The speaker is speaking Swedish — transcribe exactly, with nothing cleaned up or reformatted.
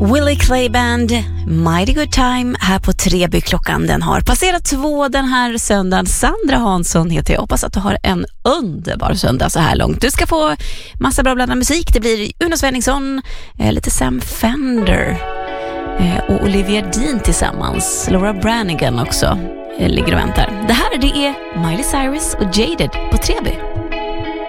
Willie Clay Band, Mighty Good Time här på Treby. Klockan den har passerat två den här söndagen. Sandra Hansson heter jag. Hoppas att du har en underbar söndag så här långt. Du ska få massa bra blandad musik. Det blir Uno Svenningsson, eh, lite Sam Fender eh, och Olivia Dean tillsammans. Laura Branigan också eh, ligger och väntar. Det här det är Miley Cyrus och Jaded på Treby.